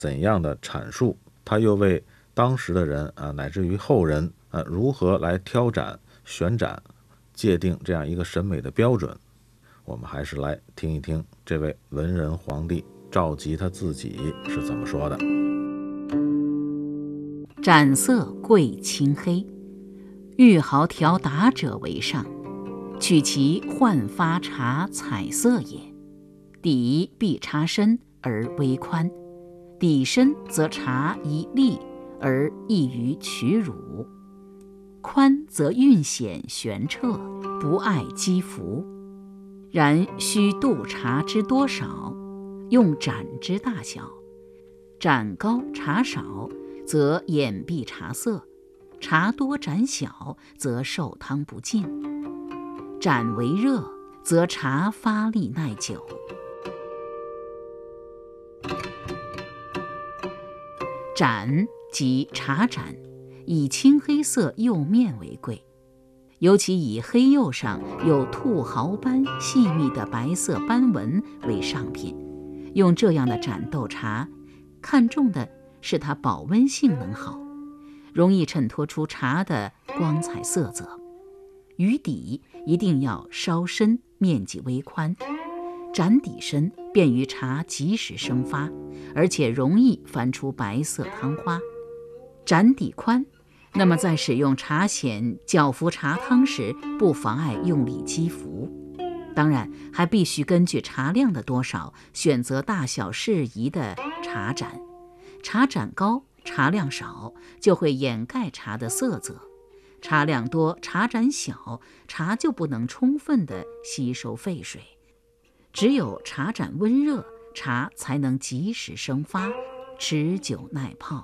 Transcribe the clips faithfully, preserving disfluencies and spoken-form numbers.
怎样的阐述，他又为当时的人啊，乃至于后人啊，如何来挑斩、选斩、界定这样一个审美的标准。我们还是来听一听这位文人皇帝赵佶他自己是怎么说的。 斩色贵青黑，玉毫调达者为上，取其焕发茶彩色也。底必茶深而微宽，底深则茶宜利而易于取乳，宽则韵显玄澈，不碍肌肤。然须度茶之多少，用盏之大小。盏高茶少，则眼蔽茶色；茶多盏小，则受汤不尽。盏为热，则茶发力耐久。盏即茶盏，以青黑色釉面为贵，尤其以黑釉上有兔毫般细密的白色斑纹为上品。用这样的盏斗茶，看重的是它保温性能好，容易衬托出茶的光彩色泽。于底一定要稍深，面积微宽，盏底深，便于茶及时生发，而且容易翻出白色汤花。盏底宽，那么在使用茶筅搅服茶汤时，不妨碍用力击服。当然，还必须根据茶量的多少，选择大小适宜的茶盏。茶盏高，茶量少，就会掩盖茶的色泽；茶量多，茶盏小，茶就不能充分地吸收沸水。只有茶盏温热，茶才能及时生发，持久耐泡。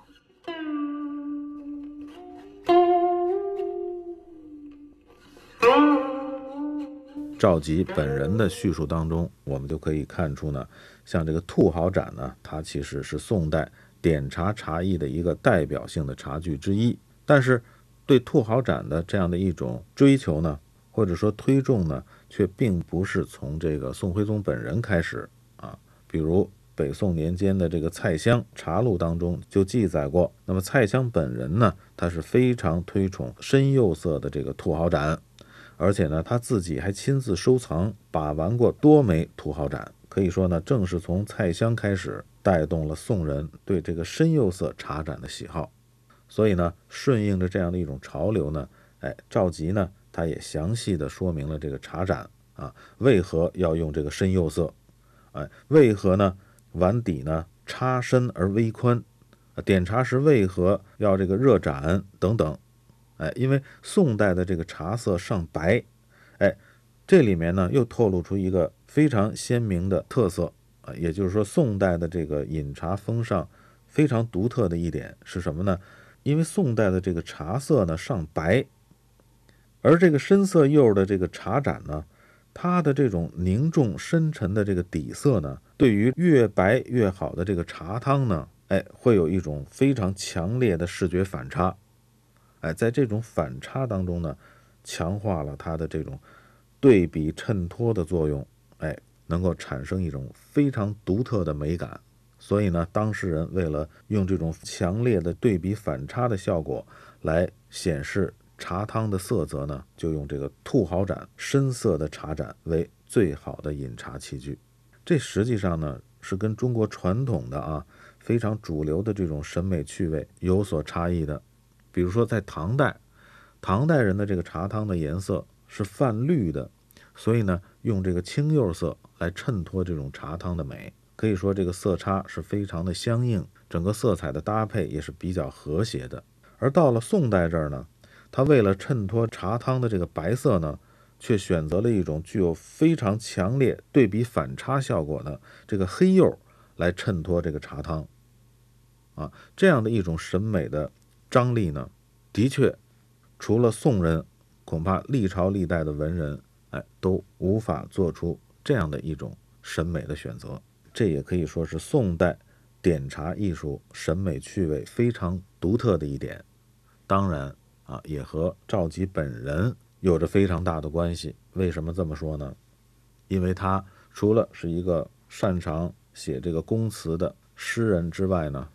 赵佶本人的叙述当中，我们就可以看出呢，像这个兔毫盏呢，它其实是宋代点茶茶艺的一个代表性的茶具之一。但是对兔毫盏的这样的一种追求呢，或者说推重呢，却并不是从这个宋徽宗本人开始啊。比如北宋年间的这个蔡襄茶录当中就记载过，那么蔡襄本人呢，他是非常推崇深釉色的这个兔毫盏，而且呢，他自己还亲自收藏把玩过多枚兔毫盏，可以说呢，正是从蔡襄开始带动了宋人对这个深釉色茶盏的喜好。所以呢，顺应着这样的一种潮流呢，哎，赵佶呢，他也详细的说明了这个茶盏啊，为何要用这个深釉色，哎，为何呢碗底呢插深而微宽，点茶时为何要这个热盏等等。哎，因为宋代的这个茶色上白，哎，这里面呢又透露出一个非常鲜明的特色啊，也就是说，宋代的这个饮茶风尚非常独特的一点是什么呢？因为宋代的这个茶色呢上白，而这个深色釉的这个茶盏呢，它的这种凝重深沉的这个底色呢，对于越白越好的这个茶汤呢，哎，会有一种非常强烈的视觉反差。哎，在这种反差当中呢，强化了它的这种对比衬托的作用，哎，能够产生一种非常独特的美感。所以呢，当事人为了用这种强烈的对比反差的效果来显示茶汤的色泽呢，就用这个兔毫盏深色的茶盏为最好的饮茶器具。这实际上呢，是跟中国传统的啊非常主流的这种审美趣味有所差异的。比如说在唐代，唐代人的这个茶汤的颜色是泛绿的，所以呢，用这个青釉色来衬托这种茶汤的美。可以说这个色差是非常的相应，整个色彩的搭配也是比较和谐的。而到了宋代这儿呢，他为了衬托茶汤的这个白色呢，却选择了一种具有非常强烈对比反差效果的这个黑釉来衬托这个茶汤啊，这样的一种审美的张力呢，的确除了宋人，恐怕历朝历代的文人哎都无法做出这样的一种审美的选择。这也可以说是宋代点茶艺术审美趣味非常独特的一点。当然啊，也和赵佶本人有着非常大的关系。为什么这么说呢？因为他除了是一个擅长写这个宫词的诗人之外呢，